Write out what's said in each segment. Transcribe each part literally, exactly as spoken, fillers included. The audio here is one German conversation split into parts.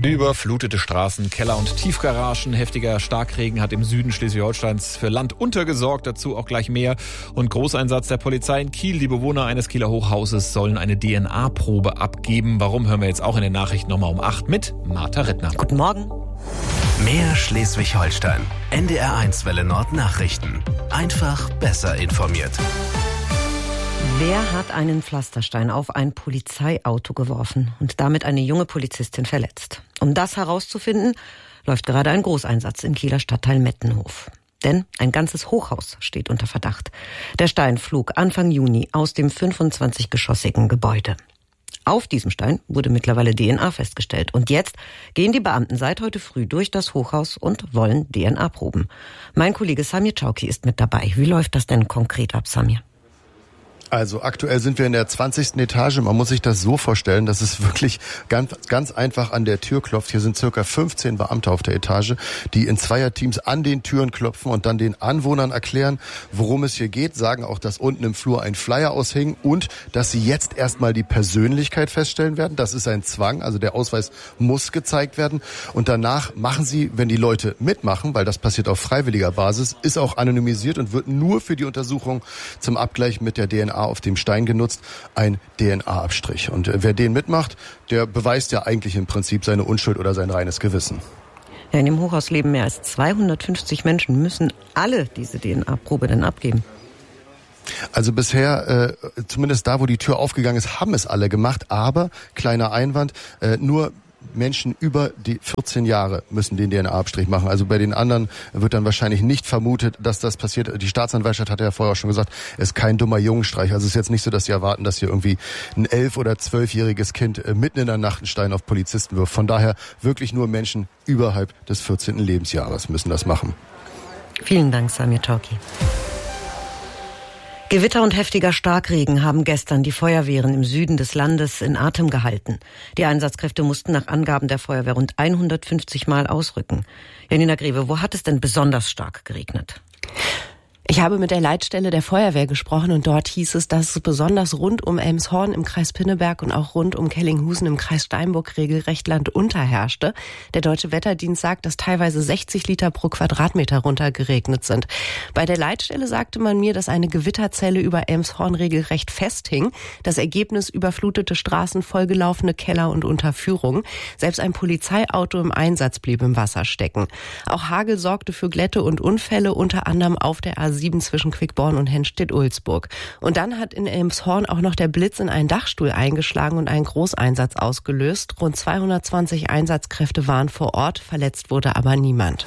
Überflutete Straßen, Keller und Tiefgaragen. Heftiger Starkregen hat im Süden Schleswig-Holsteins für Land untergesorgt. Dazu auch gleich mehr. Und Großeinsatz der Polizei in Kiel. Die Bewohner eines Kieler Hochhauses sollen eine D N A-Probe abgeben. Warum, hören wir jetzt auch in den Nachrichten nochmal um acht mit Martha Rittner. Guten Morgen. Mehr Schleswig-Holstein. N D R eins Welle Nord Nachrichten. Einfach besser informiert. Wer hat einen Pflasterstein auf ein Polizeiauto geworfen und damit eine junge Polizistin verletzt? Um das herauszufinden, läuft gerade ein Großeinsatz im Kieler Stadtteil Mettenhof. Denn ein ganzes Hochhaus steht unter Verdacht. Der Stein flog Anfang Juni aus dem fünfundzwanzig-geschossigen Gebäude. Auf diesem Stein wurde mittlerweile D N A festgestellt. Und jetzt gehen die Beamten seit heute früh durch das Hochhaus und wollen D N A proben. Mein Kollege Samir Chauki ist mit dabei. Wie läuft das denn konkret ab, Samir? Also aktuell sind wir in der zwanzigsten Etage. Man muss sich das so vorstellen, dass es wirklich ganz, ganz einfach an der Tür klopft. Hier sind circa fünfzehn Beamte auf der Etage, die in Zweierteams an den Türen klopfen und dann den Anwohnern erklären, worum es hier geht. Sagen auch, dass unten im Flur ein Flyer aushing und dass sie jetzt erstmal die Persönlichkeit feststellen werden. Das ist ein Zwang, also der Ausweis muss gezeigt werden. Und danach machen sie, wenn die Leute mitmachen, weil das passiert auf freiwilliger Basis, ist auch anonymisiert und wird nur für die Untersuchung zum Abgleich mit der D N A auf dem Stein genutzt, ein D N A-Abstrich. Und wer den mitmacht, der beweist ja eigentlich im Prinzip seine Unschuld oder sein reines Gewissen. Ja, in dem Hochhaus leben mehr als zweihundertfünfzig Menschen. Müssen alle diese D N A-Probe denn abgeben? Also bisher, äh, zumindest da, wo die Tür aufgegangen ist, haben es alle gemacht. Aber, kleiner Einwand, äh, nur Menschen über die vierzehn Jahre müssen den D N A-Abstrich machen. Also bei den anderen wird dann wahrscheinlich nicht vermutet, dass das passiert. Die Staatsanwaltschaft hat ja vorher auch schon gesagt, es ist kein dummer Jungenstreich. Also es ist jetzt nicht so, dass sie erwarten, dass hier irgendwie ein elf- oder zwölfjähriges Kind mitten in der Nacht einen Stein auf Polizisten wirft. Von daher wirklich nur Menschen überhalb des vierzehnten Lebensjahres müssen das machen. Vielen Dank, Samir Chauki. Gewitter und heftiger Starkregen haben gestern die Feuerwehren im Süden des Landes in Atem gehalten. Die Einsatzkräfte mussten nach Angaben der Feuerwehr rund hundertfünfzig Mal ausrücken. Janina Greve, wo hat es denn besonders stark geregnet? Ich habe mit der Leitstelle der Feuerwehr gesprochen und dort hieß es, dass es besonders rund um Elmshorn im Kreis Pinneberg und auch rund um Kellinghusen im Kreis Steinburg regelrecht landunter herrschte. Der Deutsche Wetterdienst sagt, dass teilweise sechzig Liter pro Quadratmeter runtergeregnet sind. Bei der Leitstelle sagte man mir, dass eine Gewitterzelle über Elmshorn regelrecht festhing. Das Ergebnis: überflutete Straßen, vollgelaufene Keller und Unterführung. Selbst ein Polizeiauto im Einsatz blieb im Wasser stecken. Auch Hagel sorgte für Glätte und Unfälle, unter anderem auf der A sieben zwischen Quickborn und Hennstedt-Ulzburg. Und dann hat in Elmshorn auch noch der Blitz in einen Dachstuhl eingeschlagen und einen Großeinsatz ausgelöst. Rund zweihundertzwanzig Einsatzkräfte waren vor Ort, verletzt wurde aber niemand.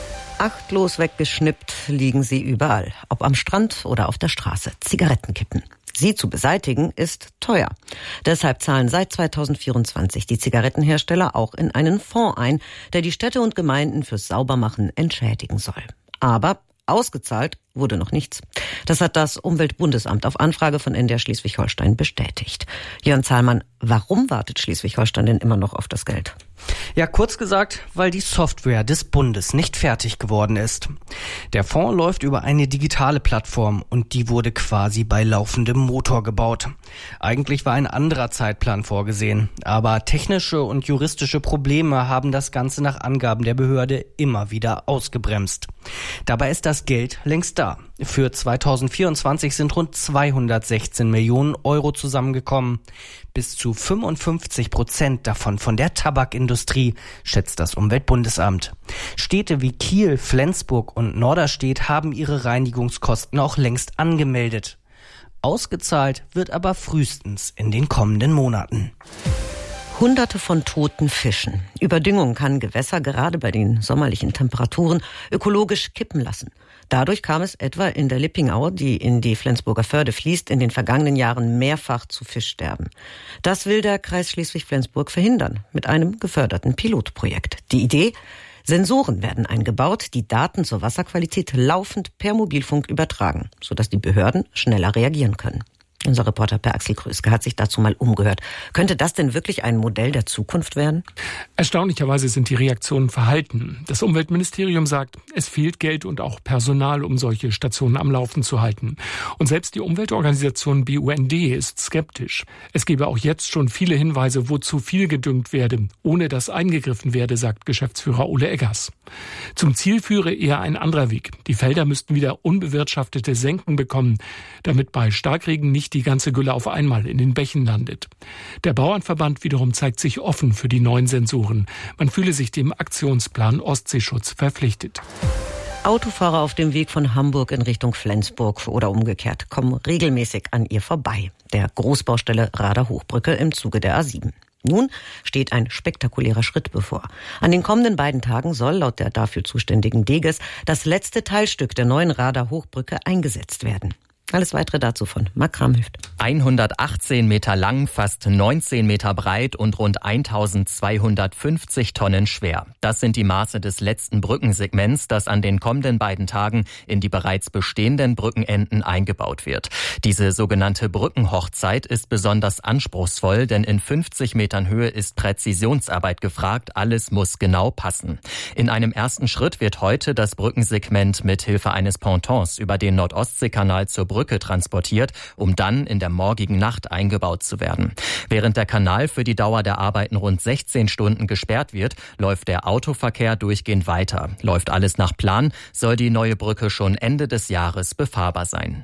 Achtlos weggeschnippt liegen sie überall, ob am Strand oder auf der Straße. Zigarettenkippen. Sie zu beseitigen ist teuer. Deshalb zahlen seit zweitausendvierundzwanzig die Zigarettenhersteller auch in einen Fonds ein, der die Städte und Gemeinden fürs Saubermachen entschädigen soll. Aber ausgezahlt wurde noch nichts. Das hat das Umweltbundesamt auf Anfrage von N D R Schleswig-Holstein bestätigt. Jörn Zahlmann, warum wartet Schleswig-Holstein denn immer noch auf das Geld? Ja, kurz gesagt, weil die Software des Bundes nicht fertig geworden ist. Der Fonds läuft über eine digitale Plattform und die wurde quasi bei laufendem Motor gebaut. Eigentlich war ein anderer Zeitplan vorgesehen, aber technische und juristische Probleme haben das Ganze nach Angaben der Behörde immer wieder ausgebremst. Dabei ist das Geld längst da. Für zweitausendvierundzwanzig sind rund zweihundertsechzehn Millionen Euro zusammengekommen. Bis zu fünfundfünfzig Prozent davon von der Tabakindustrie, schätzt das Umweltbundesamt. Städte wie Kiel, Flensburg und Norderstedt haben ihre Reinigungskosten auch längst angemeldet. Ausgezahlt wird aber frühestens in den kommenden Monaten. Hunderte von toten Fischen. Überdüngung kann Gewässer gerade bei den sommerlichen Temperaturen ökologisch kippen lassen. Dadurch kam es etwa in der Lippingau, die in die Flensburger Förde fließt, in den vergangenen Jahren mehrfach zu Fischsterben. Das will der Kreis Schleswig-Flensburg verhindern mit einem geförderten Pilotprojekt. Die Idee: Sensoren werden eingebaut, die Daten zur Wasserqualität laufend per Mobilfunk übertragen, sodass die Behörden schneller reagieren können. Unser Reporter Per Axel Kröske hat sich dazu mal umgehört. Könnte das denn wirklich ein Modell der Zukunft werden? Erstaunlicherweise sind die Reaktionen verhalten. Das Umweltministerium sagt, es fehlt Geld und auch Personal, um solche Stationen am Laufen zu halten. Und selbst die Umweltorganisation B U N D ist skeptisch. Es gebe auch jetzt schon viele Hinweise, wo zu viel gedüngt werde, ohne dass eingegriffen werde, sagt Geschäftsführer Ole Eggers. Zum Ziel führe eher ein anderer Weg. Die Felder müssten wieder unbewirtschaftete Senken bekommen, damit bei Starkregen nicht die ganze Gülle auf einmal in den Bächen landet. Der Bauernverband wiederum zeigt sich offen für die neuen Sensoren. Man fühle sich dem Aktionsplan Ostseeschutz verpflichtet. Autofahrer auf dem Weg von Hamburg in Richtung Flensburg oder umgekehrt kommen regelmäßig an ihr vorbei. Der Großbaustelle Rader-Hochbrücke im Zuge der A sieben. Nun steht ein spektakulärer Schritt bevor. An den kommenden beiden Tagen soll laut der dafür zuständigen Deges das letzte Teilstück der neuen Rader-Hochbrücke eingesetzt werden. Alles Weitere dazu von Marc Kramhüft. hundertachtzehn Meter lang, fast neunzehn Meter breit und rund eintausendzweihundertfünfzig Tonnen schwer. Das sind die Maße des letzten Brückensegments, das an den kommenden beiden Tagen in die bereits bestehenden Brückenenden eingebaut wird. Diese sogenannte Brückenhochzeit ist besonders anspruchsvoll, denn in fünfzig Metern Höhe ist Präzisionsarbeit gefragt. Alles muss genau passen. In einem ersten Schritt wird heute das Brückensegment mit Hilfe eines Pontons über den Nord-Ostsee-Kanal zur Brücke Brücke transportiert, um dann in der morgigen Nacht eingebaut zu werden. Während der Kanal für die Dauer der Arbeiten rund sechzehn Stunden gesperrt wird, läuft der Autoverkehr durchgehend weiter. Läuft alles nach Plan, soll die neue Brücke schon Ende des Jahres befahrbar sein.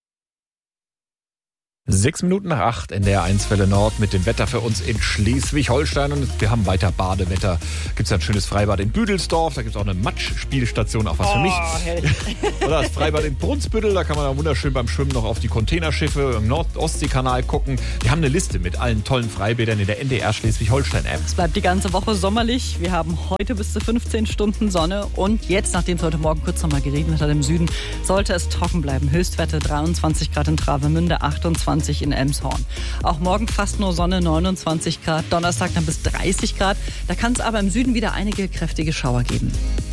Sechs Minuten nach acht in der eins Welle Nord mit dem Wetter für uns in Schleswig-Holstein. Und wir haben weiter Badewetter. Gibt es ein schönes Freibad in Büdelsdorf. Da gibt es auch eine Matschspielstation, auch was für mich. Oh, oder das Freibad in Brunsbüttel. Da kann man dann wunderschön beim Schwimmen noch auf die Containerschiffe im Nord-Ostsee-Kanal gucken. Wir haben eine Liste mit allen tollen Freibädern in der N D R Schleswig-Holstein-App. Es bleibt die ganze Woche sommerlich. Wir haben heute bis zu fünfzehn Stunden Sonne. Und jetzt, nachdem es heute Morgen kurz noch mal geregnet hat im Süden, sollte es trocken bleiben. Höchstwerte dreiundzwanzig Grad in Travemünde, achtundzwanzig in Elmshorn. Auch morgen fast nur Sonne, neunundzwanzig Grad. Donnerstag dann bis dreißig Grad. Da kann es aber im Süden wieder einige kräftige Schauer geben.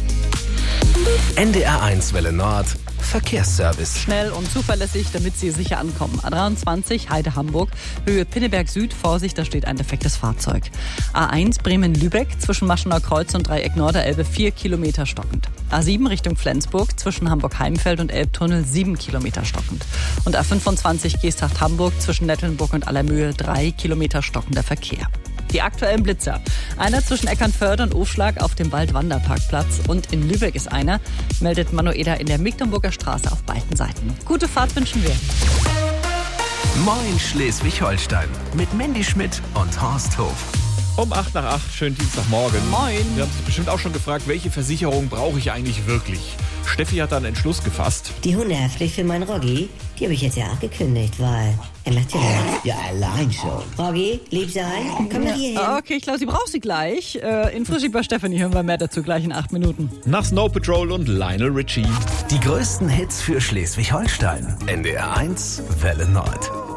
N D R eins Welle Nord Verkehrsservice. Schnell und zuverlässig, damit Sie sicher ankommen. A dreiundzwanzig Heide-Hamburg, Höhe Pinneberg Süd. Vorsicht, da steht ein defektes Fahrzeug. A eins Bremen-Lübeck, zwischen Maschenauer Kreuz und Dreieck Norderelbe, vier Kilometer stockend. A sieben Richtung Flensburg, zwischen Hamburg-Heimfeld und Elbtunnel, sieben Kilometer stockend. Und A fünfundzwanzig Geesthacht-Hamburg, zwischen Nettelnburg und Allermühe, drei Kilometer stockender Verkehr. Die aktuellen Blitzer. Einer zwischen Eckernförde und Aufschlag auf dem Waldwanderparkplatz. Und in Lübeck ist einer, meldet Manuela in der Mecklenburger Straße auf beiden Seiten. Gute Fahrt wünschen wir. Moin Schleswig-Holstein mit Mandy Schmidt und Horst Hof. Um acht nach acht, schönen Dienstagmorgen. Moin. Wir haben uns bestimmt auch schon gefragt, welche Versicherung brauche ich eigentlich wirklich? Steffi hat da einen Entschluss gefasst. Die Hundehaftpflicht für meinen Roggi, die habe ich jetzt ja auch gekündigt, weil er macht ja nichts. Ja, allein schon. Roggi, lieb sein, komm mal hier hin. Okay, ich glaube, sie braucht sie gleich. Äh, in Frischig bei Stefanie hören wir mehr dazu gleich in acht Minuten. Nach Snow Patrol und Lionel Richie. Die größten Hits für Schleswig-Holstein. N D R eins Welle Nord.